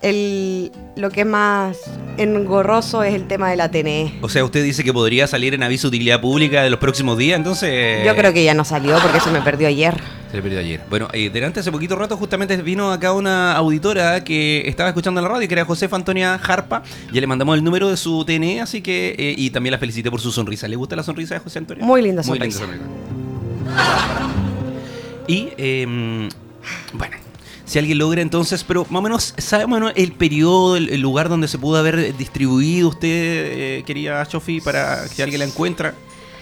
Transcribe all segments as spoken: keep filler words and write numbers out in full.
el, lo que es más engorroso es el tema de la T N E. O sea, usted dice que podría salir en aviso de utilidad pública de los próximos días, entonces... Yo creo que ya no salió porque se me perdió ayer. Se le perdió ayer. Bueno, eh, delante hace poquito rato justamente vino acá una auditora que estaba escuchando en la radio, que era Josefa Antonia Jarpa. Ya le mandamos el número de su T N E, así que... Eh, y también la felicité por su sonrisa. ¿Le gusta la sonrisa de José Antonio? Muy linda sonrisa. Muy linda sonrisa. Y, eh, bueno... Si alguien logra entonces, pero más o menos, ¿sabe más o menos el periodo, el, el lugar donde se pudo haber distribuido usted, eh, querida Chofi, para que alguien la encuentra?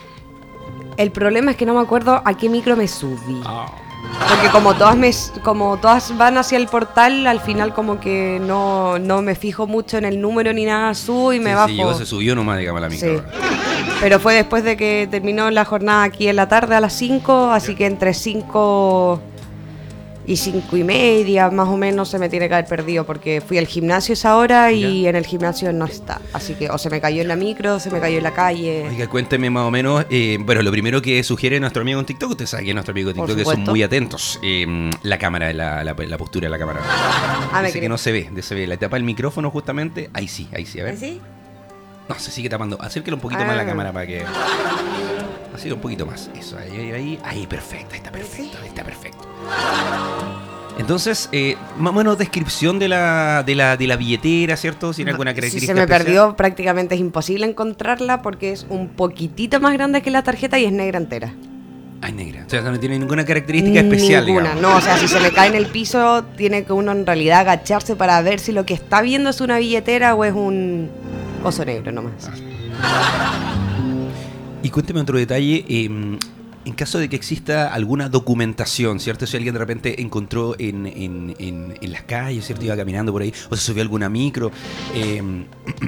El problema es que no me acuerdo a qué micro me subí. Oh. Porque como todas me, como todas van hacia el portal, al final como que no, no me fijo mucho en el número ni nada, subo y me sí, bajo. Sí, llegó, se subió nomás, digamos, a la micro. Sí. Pero fue después de que terminó la jornada aquí en la tarde a las cinco, así que entre cinco... y cinco y media más o menos se me tiene que haber perdido porque fui al gimnasio esa hora y ¿ya? En el gimnasio no está, así que o se me cayó en la micro, o se me cayó en la calle. Oiga, cuénteme más o menos, eh, bueno, lo primero que sugiere nuestro amigo en TikTok, usted sabe que nuestro amigo en TikTok que son muy atentos, eh, la cámara, la, la, la postura de la cámara. Ah, dice que no se ve, de se ve, la tapa el micrófono justamente, ahí sí, ahí sí, a ver. ¿Sí? No, se sigue tapando, acérquelo un poquito ah. más la cámara para que... Así un poquito más, eso, ahí, ahí, ahí, ahí, perfecto, ahí está perfecto, ahí está perfecto. Entonces, eh, más o menos descripción de la, de la de la billetera, ¿cierto? ¿Sin alguna característica Si se me especial? perdió, prácticamente es imposible encontrarla porque es un poquitito más grande que la tarjeta y es negra entera. Ah, es negra. O sea, no tiene ninguna característica especial, Ninguna, digamos. no, o sea, si se me cae en el piso, tiene que uno en realidad agacharse para ver si lo que está viendo es una billetera o es un coso negro nomás. Ah. Y cuénteme otro detalle, eh, en caso de que exista alguna documentación, ¿cierto? Si alguien de repente encontró en, en, en, en las calles, ¿cierto? Iba caminando por ahí, o se subió a alguna micro. Eh,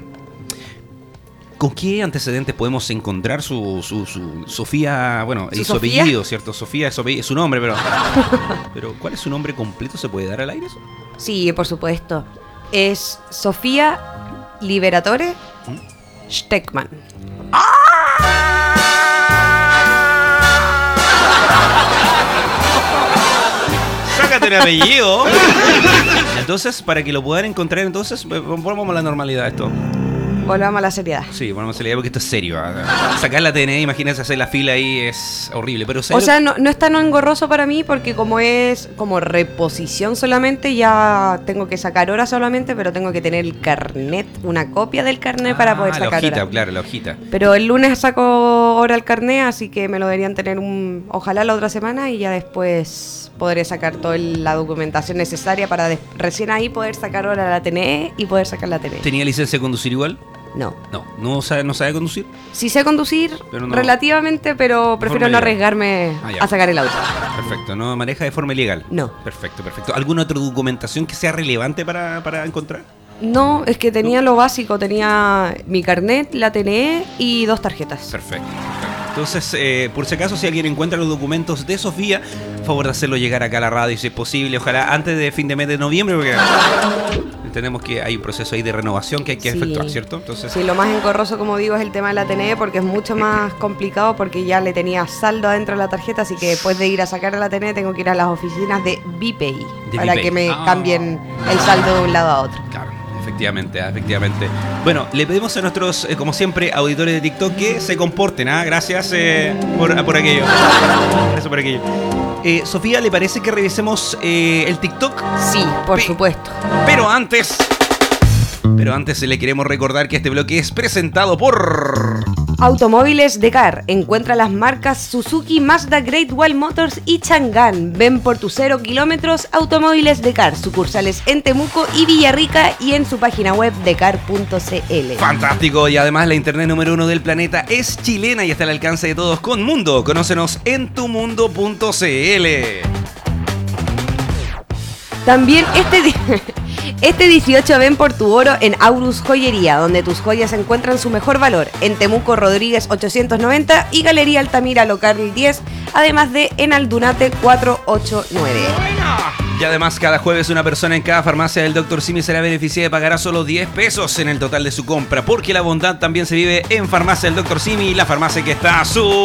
¿Con qué antecedentes podemos encontrar su, su, su Sofía, bueno, ¿Su y su Sofía? apellido, ¿cierto? Sofía es su, apellido, es su nombre, pero, pero ¿cuál es su nombre completo? ¿Se puede dar al aire eso? Sí, por supuesto. Es Sofía Liberatore ¿Mm? Steckman. Sácate el apellido. Entonces, para que lo puedan encontrar, entonces, volvamos a la normalidad esto. Volvamos a la seriedad. Sí, volvamos a la seriedad porque esto es serio. Sacar la T N E, imagínense hacer la fila ahí, es horrible. Pero o sea, no, no es tan engorroso para mí porque como es como reposición solamente, ya tengo que sacar hora solamente, pero tengo que tener el carnet, una copia del carnet ah, para poder sacar la hojita, hora. Claro, la hojita. Pero el lunes saco hora al carnet, así que me lo deberían tener un, ojalá la otra semana y ya después podré sacar toda la documentación necesaria para de, recién ahí poder sacar hora a la T N E y poder sacar la T N E. ¿Tenía licencia de conducir igual? No. No, ¿no sabe, no sabe conducir? Sí sé conducir pero no, relativamente, pero prefiero no arriesgarme ah, a sacar el auto. Perfecto, ¿no maneja de forma ilegal? No. Perfecto, perfecto. ¿Alguna otra documentación que sea relevante para, para encontrar? No, es que tenía no. lo básico, tenía mi carnet, la T N E y dos tarjetas. Perfecto, perfecto. Entonces, eh, por si acaso, si alguien encuentra los documentos de Sofía, favor de hacerlo llegar acá a la radio si es posible, ojalá antes de fin de mes de noviembre, porque entendemos que hay un proceso ahí de renovación que hay que sí. efectuar, ¿cierto? Entonces, sí, lo más engorroso, como digo, es el tema de la T N E porque es mucho más complicado porque ya le tenía saldo adentro de la tarjeta, así que después de ir a sacar la T N E tengo que ir a las oficinas de Vipay de para Vipay. que me ah. cambien el saldo de un lado a otro. Claro. Efectivamente, efectivamente. Bueno, le pedimos a nuestros, eh, como siempre, auditores de TikTok que se comporten, ¿ah? Gracias eh, por, por aquello. Gracias por aquello. Eh, Sofía, ¿le parece que revisemos eh, el TikTok? Sí, por Pe- supuesto. Pero antes... Pero antes le queremos recordar que este bloque es presentado por... Automóviles Dekar. Encuentra las marcas Suzuki, Mazda, Great Wall Motors y Chang'an. Ven por tus cero kilómetros. Automóviles Dekar. Sucursales en Temuco y Villarrica y en su página web dekar punto c l. Fantástico. Y además la internet número uno del planeta es chilena y está al alcance de todos con Mundo. Conócenos en tu mundo punto c l. También este día... Este dieciocho ven por tu oro en Aurus Joyería, donde tus joyas encuentran su mejor valor. En Temuco Rodríguez ochocientos noventa y Galería Altamira Local diez, además de en Aldunate cuatrocientos ochenta y nueve. Y además cada jueves una persona en cada farmacia del doctor Simi será beneficiada y pagará solo diez pesos en el total de su compra, porque la bondad también se vive en Farmacia del doctor Simi, la farmacia que está a su...